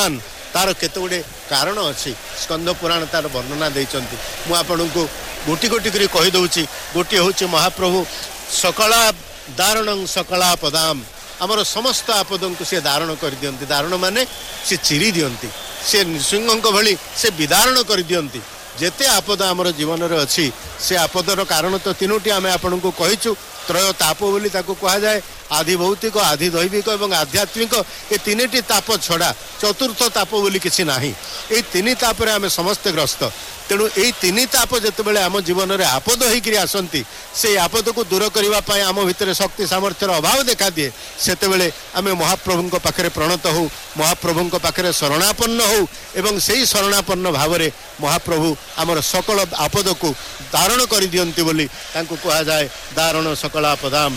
उत्थान तार केते गुडे कारण अच्छी स्कंद पुराण तार वर्णना देइचंती मु आपनकु गोटी गोटी करी कहि दउची गोटी होची महाप्रभु सकला दारणं सकला पदाम आमर समस्त आपदों को से धारण कर दियंती धारण माने से चिरी दियंती से नृसिंह भली से विदारण कर दियंती जेते आपद आमर जीवन रे अच्छी से आपदर कारण तो तीनोटी आमे आपनकु कहिचु त्रय ताप बोली ताको कहा जाए आधि भौतिक आधि दैविक और आध्यात्मिक ये तीनटी ताप छड़ा चतुर्थ ताप बोली किसी नाही ए तीन ताप रे आमे समस्त ग्रस्त तेणु यही तीन ताप जिते आम जीवन में आपद होकर आसती से आपद को दूर करने आम भितर शक्ति सामर्थ्यर अभाव देखा दिए से आम महाप्रभु पाखे प्रणत हो महाप्रभु पाखे शरणापन्न हो एवं से ही शरणापन्न भाव में महाप्रभु आमर सकल आपद को धारण कर दियंती बोली तांको कहा जाए दारण सकल आपदाम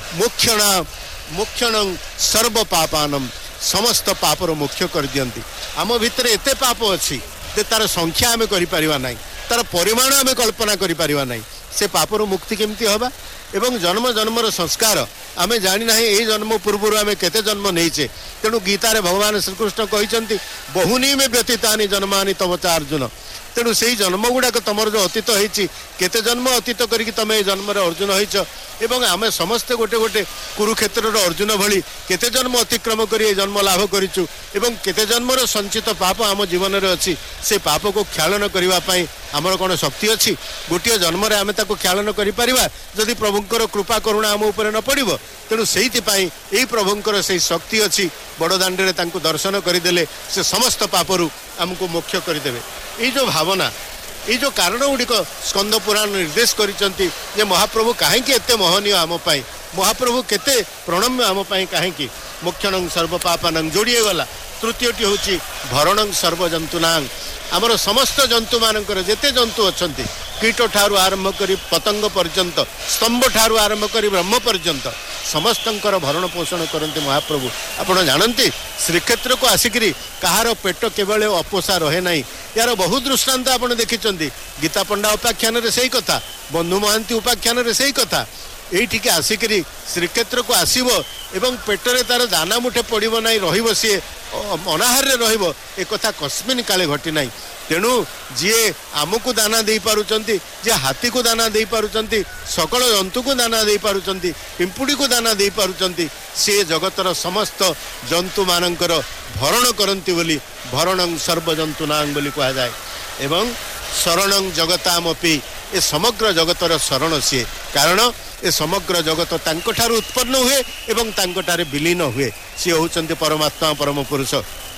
मुख्यण सर्व पापानम समस्त पापर मुख्य कर दियंती आम भितर एते पाप अच्छी तार संख्या आम करिपारिबा नाही तार परिमाण आम कल्पना करिपारिबा नाही से पापर मुक्ति केमती हबा एवं जन्म जन्मर संस्कार आम जानी ना यही जन्म पूर्व आम केते जन्म नहींचे तेणु गीतारे भगवान श्रीकृष्ण कहते बहुनी में व्यतीतानि जन्मानि तव च अर्जुन तेणु से ही जन्म गुड़ाक तुम जो अतीत होती केते जन्म अतीत करके तुम जन्म अर्जुन होइछ एवं आम समस्ते गोटे गोटे कुरुक्षेत्र अर्जुन भली केते जन्म अतिक्रम कर जन्म लाभ करिचु एवं केते जन्मर संचित पाप आम जीवन में अच्छी से पाप को ख्यालन करने आमर कौन शक्ति अच्छी गोटे जन्म आम ताको ख्यालन करिपारिबा जदि प्रभुंकर कृपा करुणा आम उपर न पड़ो तेणु से यही प्रभुंकर से शक्ति अच्छी बड़दाण्डे दर्शन करदेले से समस्त पापरू आमको मोक्ष करदेवे ये जो भावना ये जो कारण गुड़िक स्कंद पुराण निर्देश करिसंती जे महाप्रभु कहीं एते मोहनीय आम पाई महाप्रभु केते प्रणम्य आम पाई कहीं मुख्यणं सर्व पापानं जोड़िए गला तृतीयटी होची भरणं सर्व जंतुनांग आमर समस्त जंतु मानकर जेते जंतु अछंती कीट ठारू आरंभ करी पतंग पर्यंत स्तंभ ठारू आरंभ करी ब्रह्म पर्यंत समस्तंकर भरण पोषण करते महाप्रभु आपण जानती श्रीक्षेत्र को आसिकी कहार पेट केवल अपोषा रहे ना यार बहुत दृष्टांत आप देखिं गीता पंडा उपाख्यान रे सही कथा बंधु महांती उपाख्यान रे सही कथा ये आसिकी श्रीक्षेत्र को आसब एवं पेटरे तार दाना मुठे पड़ो ना सी अनाहार रे कथा कस्मिन काले घटी ना तेणु जी आमको दाना दे पारुचंती जे हाथी को दाना दे पारुचंती सकल जंतु को दाना दे पारुचंती पिंपुड़ी को दाना दे पारुचंती से जगतर समस्त जंतु मानकर भरण करंती बोली भरणं सर्व जंतुनां बोली कहा जाए एवं शरणं जगतामपि ए समग्र जगतर शरण सी कारण ए समग्र जगत तांको ठारू उत्पन्न हुए एवं तांको ठारे विलीन हुए सी होचंती परमात्मा परम पुरुष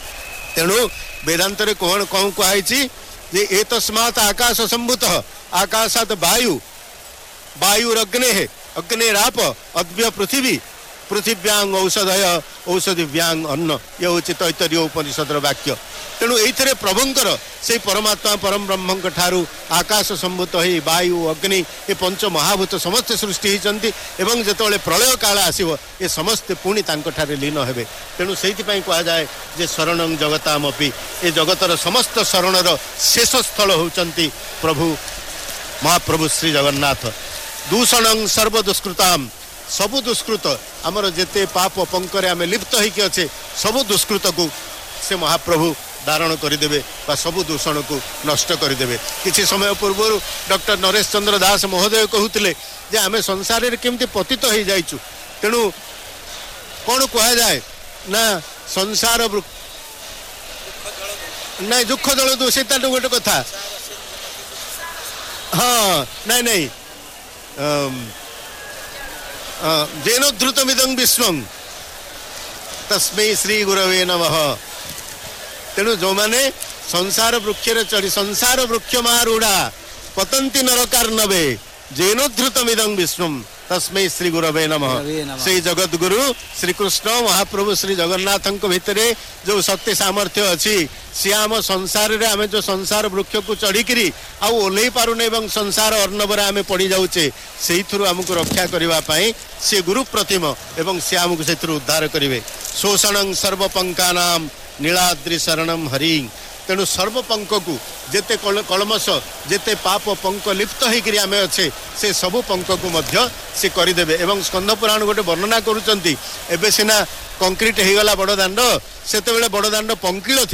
तेणु वेदांत रे कौन कौन कहुई जे ए तस्मात् आकाश संभूत आकाशात वायु वायुरग्ने अग्नेराप अद्भ्य पृथ्वी पृथिव्यांग औषधय औषधिव्यांग अन्न ये हूँ तैतरीय उपनिषदर वाक्य तेणु ये प्रभुंकर से परमात्मा परम ब्रह्म ठारू आकाश संभूत हो वायु अग्नि ये पंच महाभूत समस्ते सृष्टि होती एवं जिते प्रलय काल आसव ये समस्ते पुणी तांको लीन हेबे तेणु से कहा जाए जे शरणं जगतामपि ये जगतर समस्त शरणर शेष स्थल होचंती प्रभु महाप्रभु श्री जगन्नाथ दूषणं सर्व दुष्कृताम सबु दुष्कृत आमर जेते पाप पंकरे आमे लिप्त होइके अच्छे सबु दुष्कृत को से महाप्रभु धारण करदेवे सबु दूषण को नष्ट करदेवे किछि समय पूर्व डॉक्टर नरेश चंद्र दास महोदय कहते जे आमे संसार रे केमती पतित हो जाइछु तेणु कौन कहा जाए ना संसार ना दुख जल दो से गोटे कथा हाँ नहीं नहीं जेनोद्धृतमिदं विश्वं तस्मै श्री गुरवे नमः तेणु जो माने संसार वृक्षरे चढ़ी संसार वृक्ष मारूढ़ा पतंती नरकार्णवे जेनोद्धृतमिदं विश्वं तस्मै श्री गुरवे नमः से जगत गुरु श्री कृष्ण महाप्रभु श्री जगन्नाथ भितरे जो शक्ति सामर्थ्य अच्छी सी आम संसार रे आमे जो संसार वृक्ष को चढ़ी आउ ओल्लै पारुने एवं संसार अर्णव आमे पड़ी जाऊचे से आमको रक्षा करने सी गुरु प्रतिम एवं सी आमको से उद्धार करेंगे शोषणं सर्वपंकानाम नीलाद्रि शरणं हरि तेणु सर्वपंक को जेते कलमश जेते पाप पंक लिप्त होकर आमे अच्छे से सबु पंक को मध्य से करदेवे एवं स्कंद पुराण गोटे वर्णना करुचंती एबे सिना कंक्रीट हो गला बड़ दाण्ड सेते बड़ दाण्ड पंकिल